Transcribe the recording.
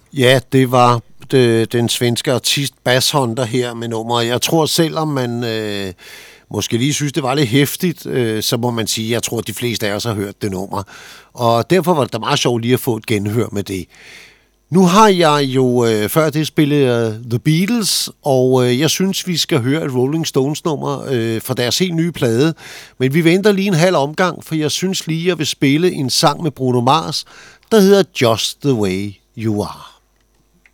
Ja, det var den svenske artist Bass Hunter her med nummeret. Jeg tror, selvom man måske lige synes, det var lidt hæftigt, så må man sige, jeg tror, at de fleste af os har hørt det nummer. Og derfor var det da meget sjovt lige at få et genhør med det. Nu har jeg jo før det spillet The Beatles, og jeg synes, vi skal høre et Rolling Stones nummer fra deres helt nye plade. Men vi venter lige en halv omgang, for jeg synes lige, at jeg vil spille en sang med Bruno Mars, der hedder Just the Way You Are.